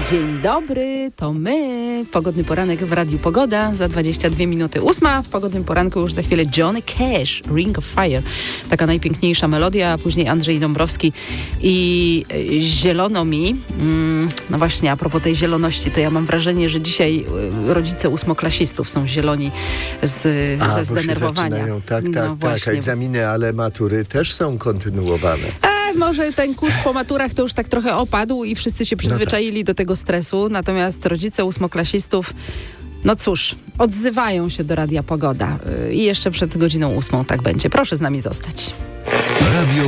Dzień dobry, to my. Pogodny poranek w Radiu Pogoda. Za 22 minuty 8. W pogodnym poranku już za chwilę Johnny Cash, Ring of Fire. Taka najpiękniejsza melodia, a później Andrzej Dąbrowski i Zielono mi. No właśnie, a propos tej zieloności, to ja mam wrażenie, że dzisiaj rodzice ósmoklasistów są zieloni ze zdenerwowania. Tak, egzaminy, ale matury też są kontynuowane. Może ten kurz po maturach to już tak trochę opadł i wszyscy się przyzwyczaili do tego stresu, natomiast rodzice ósmoklasistów, no cóż, odzywają się do Radia Pogoda i jeszcze przed godziną 8 tak będzie. Proszę z nami zostać. Radio